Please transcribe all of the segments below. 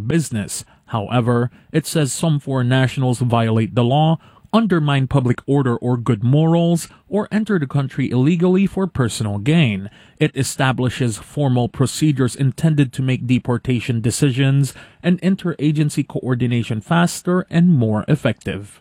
business. However, it says some foreign nationals violate the law, undermine public order or good morals, or enter the country illegally for personal gain. It establishes formal procedures intended to make deportation decisions and interagency coordination faster and more effective.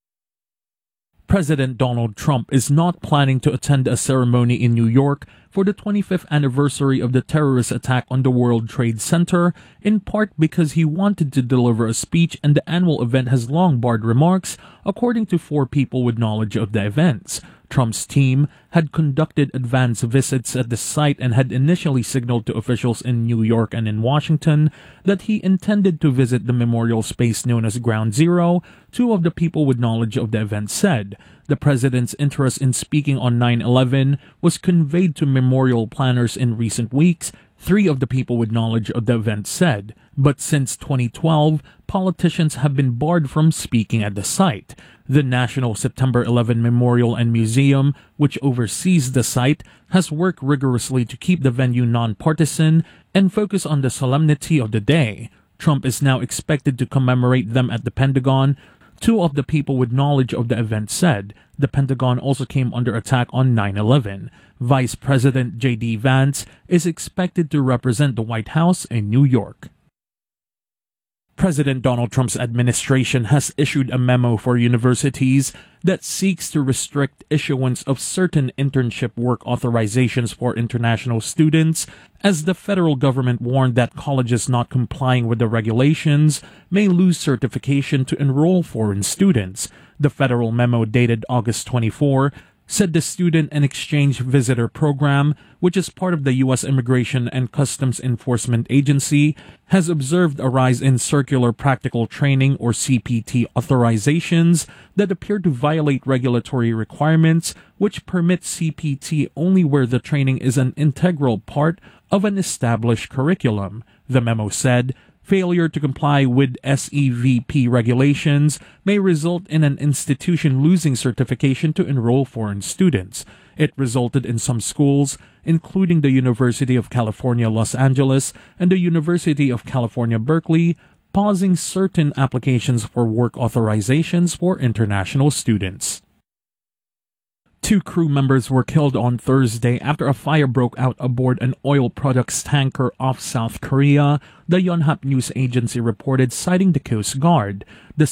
President Donald Trump is not planning to attend a ceremony in New York for the 25th anniversary of the terrorist attack on the World Trade Center, in part because he wanted to deliver a speech and the annual event has long barred remarks, according to 4 people with knowledge of the events. Trump's team had conducted advance visits at the site and had initially signaled to officials in New York and in Washington that he intended to visit the memorial space known as Ground Zero, 2 of the people with knowledge of the event said. The president's interest in speaking on 9/11 was conveyed to memorial planners in recent weeks, 3 of the people with knowledge of the event said. But since 2012, politicians have been barred from speaking at the site. The National September 11 Memorial and Museum, which oversees the site, has worked rigorously to keep the venue nonpartisan and focus on the solemnity of the day. Trump is now expected to commemorate them at the Pentagon. 2 of the people with knowledge of the event said. The Pentagon also came under attack on 9/11. Vice President J.D. Vance is expected to represent the White House in New York. President Donald Trump's administration has issued a memo for universities that seeks to restrict issuance of certain internship work authorizations for international students, as the federal government warned that colleges not complying with the regulations may lose certification to enroll foreign students. The federal memo dated August 24 said the Student and Exchange Visitor Program, which is part of the U.S. Immigration and Customs Enforcement Agency, has observed a rise in Circular Practical Training or CPT authorizations that appear to violate regulatory requirements, which permit CPT only where the training is an integral part of an established curriculum. The memo said, failure to comply with SEVP regulations may result in an institution losing certification to enroll foreign students. It resulted in some schools, including the University of California, Los Angeles, and the University of California, Berkeley, pausing certain applications for work authorizations for international students. 2 crew members were killed on Thursday after a fire broke out aboard an oil products tanker off South Korea, the Yonhap News Agency reported, citing the Coast Guard. The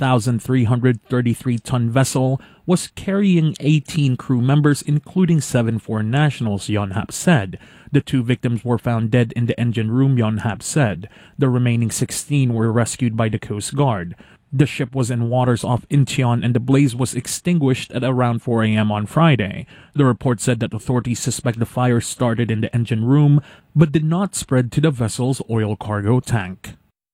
7,333-ton vessel was carrying 18 crew members, including 7 foreign nationals, Yonhap said. The 2 victims were found dead in the engine room, Yonhap said. The remaining 16 were rescued by the Coast Guard. The ship was in waters off Incheon and the blaze was extinguished at around 4 a.m. on Friday. The report said that authorities suspect the fire started in the engine room but did not spread to the vessel's oil cargo tank.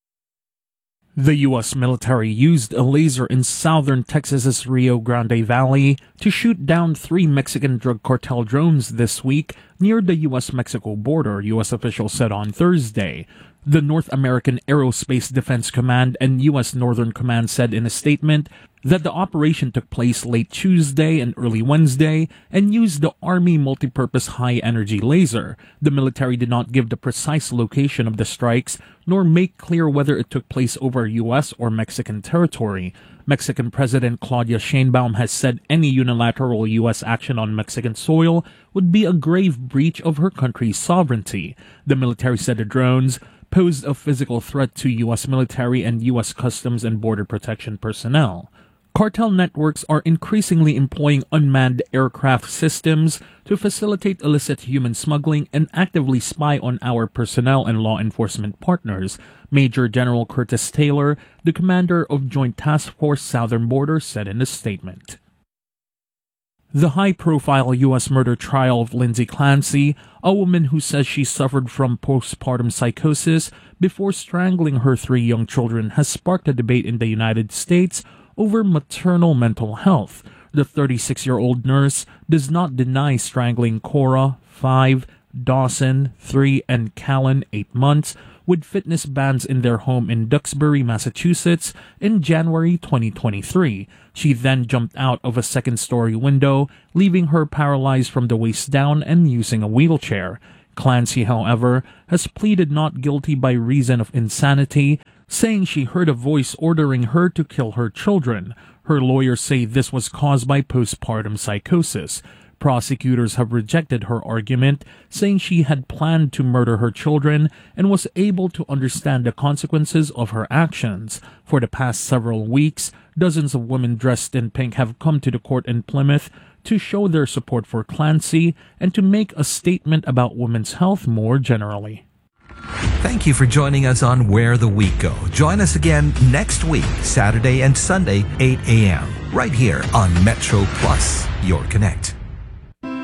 The U.S. military used a laser in southern Texas's Rio Grande Valley to shoot down 3 Mexican drug cartel drones this week near the U.S.-Mexico border, U.S. officials said on Thursday. The North American Aerospace Defense Command and U.S. Northern Command said in a statement that the operation took place late Tuesday and early Wednesday and used the Army multipurpose high-energy laser. The military did not give the precise location of the strikes, nor make clear whether it took place over U.S. or Mexican territory. Mexican President Claudia Sheinbaum has said any unilateral U.S. action on Mexican soil would be a grave breach of her country's sovereignty. The military said the drones posed a physical threat to U.S. military and U.S. Customs and Border Protection personnel. Cartel networks are increasingly employing unmanned aircraft systems to facilitate illicit human smuggling and actively spy on our personnel and law enforcement partners, Major General Curtis Taylor, the commander of Joint Task Force Southern Border, said in a statement. The high-profile U.S. murder trial of Lindsay Clancy, a woman who says she suffered from postpartum psychosis before strangling her 3 young children, has sparked a debate in the United States over maternal mental health. The 36-year-old nurse does not deny strangling Cora, 5, Dawson, 3, and Callan, 8 months, with fitness bands in their home in Duxbury, Massachusetts, in January 2023. She then jumped out of a second-story window, leaving her paralyzed from the waist down and using a wheelchair. Clancy, however, has pleaded not guilty by reason of insanity, saying she heard a voice ordering her to kill her children. Her lawyers say this was caused by postpartum psychosis. Prosecutors have rejected her argument, saying she had planned to murder her children and was able to understand the consequences of her actions. For the past several weeks, dozens of women dressed in pink have come to the court in Plymouth to show their support for Clancy and to make a statement about women's health more generally. Thank you for joining us on Where the Week Go. Join us again next week, Saturday and Sunday, 8 a.m., right here on Metro Plus, your connect.